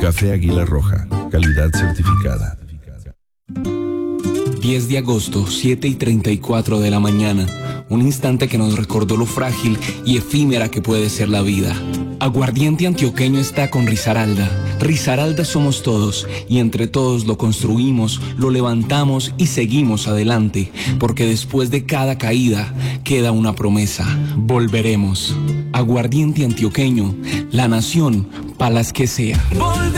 Café Águila Roja, calidad certificada. 10 de agosto, 7:34 de la mañana. Un instante que nos recordó lo frágil y efímera que puede ser la vida. Aguardiente Antioqueño está con Risaralda. Risaralda somos todos y entre todos lo construimos, lo levantamos y seguimos adelante, porque después de cada caída queda una promesa. Volveremos. Aguardiente Antioqueño, la nación, para las que sea.